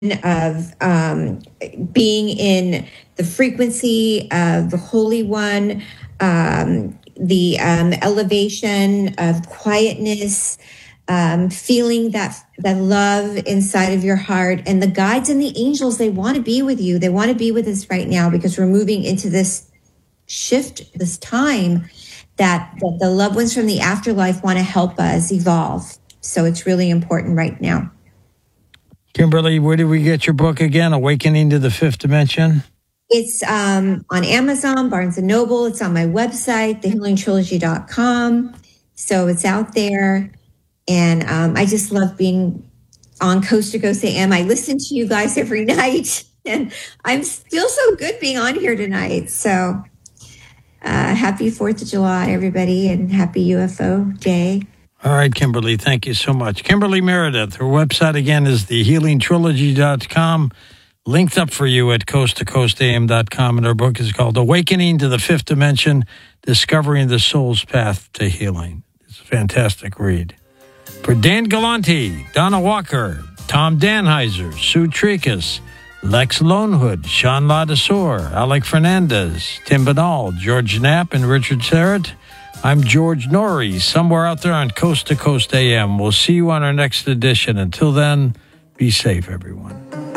of being in the frequency of the Holy One, the elevation of quietness, feeling that love inside of your heart. And the guides and the angels, they want to be with you. They want to be with us right now because we're moving into this shift, this time that the loved ones from the afterlife want to help us evolve. So it's really important right now. Kimberly, where did we get your book again? Awakening to the Fifth Dimension? It's on Amazon, Barnes & Noble. It's on my website, thehealingtrilogy.com. So it's out there. And I just love being on Coast to Coast AM. I listen to you guys every night. And I feel so good being on here tonight. So happy 4th of July, everybody, and happy UFO Day. All right, Kimberly, thank you so much. Kimberly Meredith, her website again is thehealingtrilogy.com, linked up for you at coasttocoastam.com, and her book is called Awakening to the Fifth Dimension, Discovering the Soul's Path to Healing. It's a fantastic read. For Dan Galante, Donna Walker, Tom Danheiser, Sue Tricus, Lex Lonehood, Sean Ladesor, Alec Fernandez, Tim Banal, George Knapp, and Richard Serrett, I'm George Norrie, somewhere out there on Coast to Coast AM. We'll see you on our next edition. Until then, be safe, everyone.